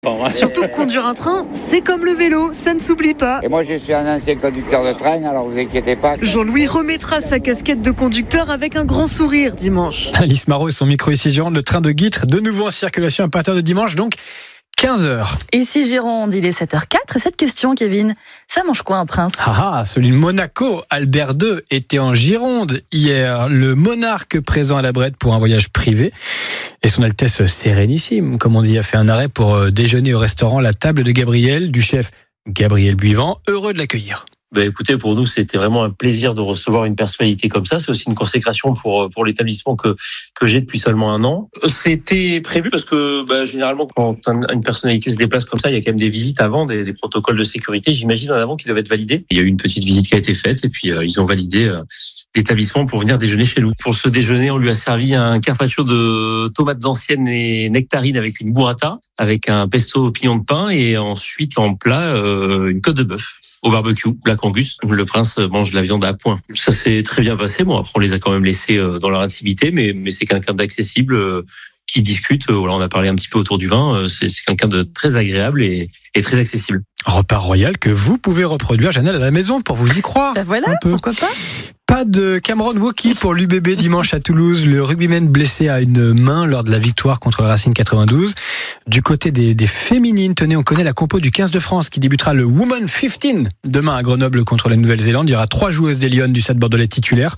Surtout que conduire un train, c'est comme le vélo, ça ne s'oublie pas. Et moi je suis un ancien conducteur de train, alors vous inquiétez pas. Jean-Louis remettra sa casquette de conducteur avec un grand sourire dimanche. Alice Marot et son micro ici Gironde, le train de Guîtres, de nouveau en circulation à partir de dimanche, donc 15h. Ici Gironde, il est 7h04. Et cette question, Kevin, ça mange quoi un prince ? Celui de Monaco, Albert II, était en Gironde hier. Le monarque présent à la Brette pour un voyage privé. Et son Altesse Sérénissime, comme on dit, a fait un arrêt pour déjeuner au restaurant La Table de Gabriel, du chef Gabriel Buivant, heureux de l'accueillir. Écoutez, pour nous, c'était vraiment un plaisir de recevoir une personnalité comme ça. C'est aussi une consécration pour l'établissement que j'ai depuis seulement 1 an. C'était prévu parce que généralement, quand une personnalité se déplace comme ça, il y a quand même des visites avant, des protocoles de sécurité, j'imagine, en avant qui doivent être validés. Il y a eu une petite visite qui a été faite et puis ils ont validé l'établissement pour venir déjeuner chez nous. Pour ce déjeuner, on lui a servi un carpaccio de tomates anciennes et nectarines avec une burrata, avec un pesto au pignon de pain et ensuite en plat, une côte de bœuf au barbecue, Black Angus. Le prince mange de la viande à point. Ça s'est très bien passé. Bon, après, on les a quand même laissés dans leur intimité, mais c'est quelqu'un d'accessible qui discute. Voilà, on a parlé un petit peu autour du vin. C'est quelqu'un de très agréable et très accessible. Repas royal que vous pouvez reproduire, Janelle, à la maison pour vous y croire. Voilà, pourquoi pas ? Pas de Cameron Wauquiez pour l'UBB dimanche à Toulouse. Le rugbyman blessé à une main lors de la victoire contre le Racing 92. Du côté des féminines, tenez, on connaît la compo du 15 de France qui débutera le Women 15 demain à Grenoble contre la Nouvelle-Zélande. Il y aura 3 joueuses des Lions du Stade Bordelais titulaires.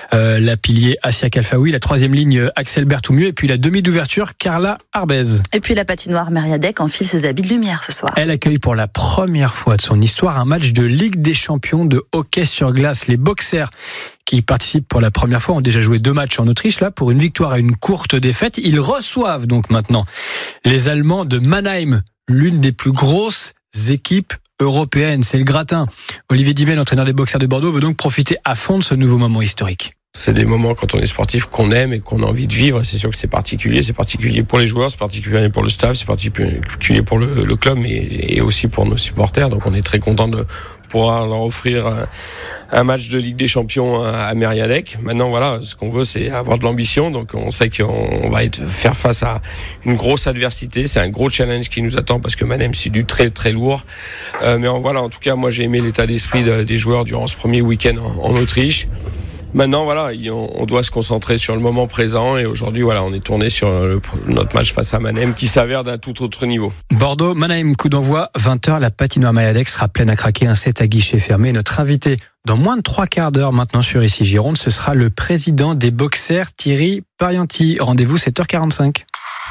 La pilier Assia Kalfaoui, la 3e ligne Axel Berthoumieux et puis la demi d'ouverture Carla Arbez. Et puis la patinoire Mériadec enfile ses habits de lumière ce soir. Elle accueille pour la première fois de son histoire un match de Ligue des Champions de hockey sur glace. Les boxers qui participent pour la première fois ont déjà joué 2 matchs en Autriche, là, pour une victoire et une courte défaite. Ils reçoivent donc maintenant les Allemands de Mannheim, l'une des plus grosses équipes européennes. C'est le gratin. Olivier Dimel, entraîneur des boxers de Bordeaux, veut donc profiter à fond de ce nouveau moment historique. C'est des moments quand on est sportif qu'on aime et qu'on a envie de vivre. C'est sûr que c'est particulier pour les joueurs, c'est particulier pour le staff, c'est particulier pour le club et aussi pour nos supporters. Donc on est très content de pouvoir leur offrir un match de Ligue des Champions à Mériadec. Maintenant, voilà, ce qu'on veut, c'est avoir de l'ambition. Donc, on sait qu'on va faire face à une grosse adversité. C'est un gros challenge qui nous attend parce que Mannheim, c'est du très, très lourd. Mais voilà, en tout cas, moi, j'ai aimé l'état d'esprit des joueurs durant ce premier week-end en Autriche. Maintenant, voilà, on doit se concentrer sur le moment présent et aujourd'hui, voilà, on est tourné sur notre match face à Mannheim qui s'avère d'un tout autre niveau. Bordeaux, Mannheim, coup d'envoi, 20h, la patinoire Mériadec sera pleine à craquer, un set à guichet fermé. Notre invité, dans moins de 3 quarts d'heure maintenant sur Ici Gironde, ce sera le président des boxers, Thierry Parianti. Rendez-vous 7h45.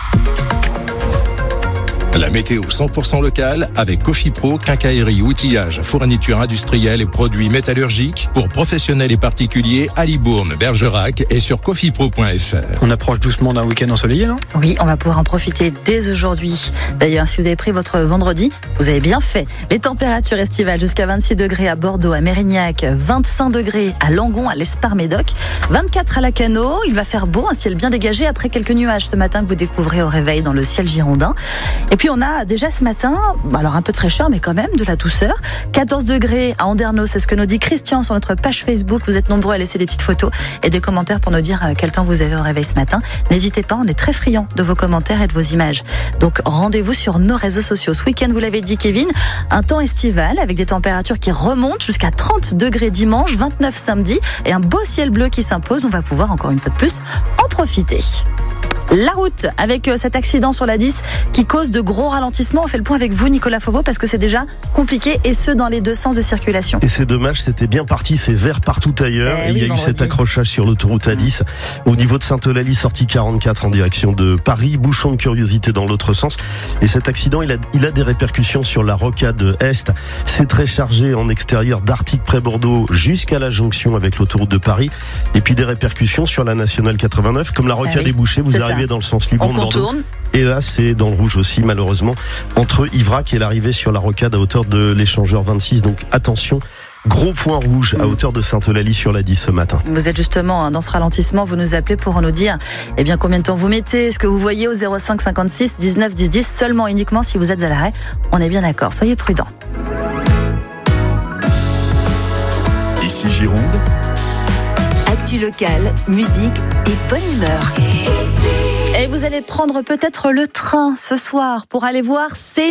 La météo 100% locale avec Cofipro, quincaillerie, outillage, fourniture industrielle et produits métallurgiques pour professionnels et particuliers à Libourne, Bergerac et sur cofipro.fr. On approche doucement d'un week-end ensoleillé, non ? Oui, on va pouvoir en profiter dès aujourd'hui. D'ailleurs, si vous avez pris votre vendredi, vous avez bien fait. Les températures estivales jusqu'à 26 degrés à Bordeaux, à Mérignac, 25 degrés à Langon, à l'Espar-Médoc, 24 à Lacanau. Il va faire beau, un ciel bien dégagé après quelques nuages ce matin que vous découvrez au réveil dans le ciel girondin. Et puis on a déjà ce matin, alors un peu de fraîcheur, mais quand même de la douceur. 14 degrés à Andernos, c'est ce que nous dit Christian sur notre page Facebook. Vous êtes nombreux à laisser des petites photos et des commentaires pour nous dire quel temps vous avez au réveil ce matin. N'hésitez pas, on est très friands de vos commentaires et de vos images. Donc rendez-vous sur nos réseaux sociaux. Ce week-end, vous l'avez dit Kevin, un temps estival avec des températures qui remontent jusqu'à 30 degrés dimanche, 29 samedi et un beau ciel bleu qui s'impose. On va pouvoir encore une fois de plus en profiter. La route avec cet accident sur la 10 qui cause de gros ralentissements. On fait le point avec vous, Nicolas Fauveau, parce que c'est déjà compliqué et ce dans les 2 sens de circulation. Et c'est dommage, c'était bien parti, c'est vert partout ailleurs. Il y a eu cet accrochage sur l'autoroute A10 au niveau de Sainte-Eulalie, sortie 44 en direction de Paris. Bouchon de curiosité dans l'autre sens. Et cet accident, il a des répercussions sur la rocade Est. C'est très chargé en extérieur d'Artic près Bordeaux jusqu'à la jonction avec l'autoroute de Paris. Et puis des répercussions sur la nationale 89. Comme la rocade est bouchée, vous arrivez dans le sens Libourne-Bordeaux. Et là, c'est dans le rouge aussi, malheureusement, entre Ivrac et l'arrivée sur la rocade à hauteur de l'échangeur 26. Donc attention, gros point rouge à hauteur de Sainte-Eulalie sur la 10 ce matin. Vous êtes justement dans ce ralentissement, vous nous appelez pour nous dire combien de temps vous mettez, ce que vous voyez au 05 56 19 10 10, seulement uniquement si vous êtes à l'arrêt. On est bien d'accord, soyez prudents. Ici Gironde. Actu locale, musique et bonne humeur. Et vous allez prendre peut-être le train ce soir pour aller voir Céline.